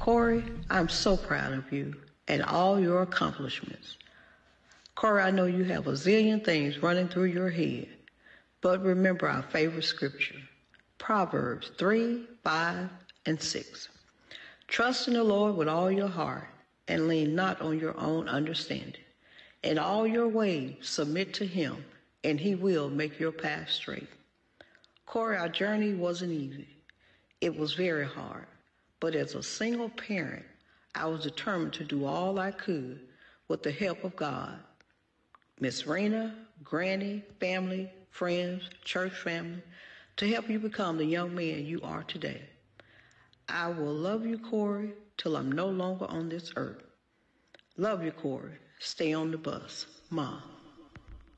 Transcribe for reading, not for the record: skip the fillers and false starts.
Corey, I'm so proud of you and all your accomplishments. Corey, I know you have a zillion things running through your head, but remember our favorite scripture, Proverbs 3, 5, and 6. Trust in the Lord with all your heart and lean not on your own understanding. In all your ways submit to him, and he will make your path straight. Corey, our journey wasn't easy. It was very hard. But as a single parent, I was determined to do all I could with the help of God. Miss Rena, Granny, family, friends, church family, to help you become the young man you are today. I will love you, Corey, till I'm no longer on this earth. Love you, Corey. Stay on the bus. Mom.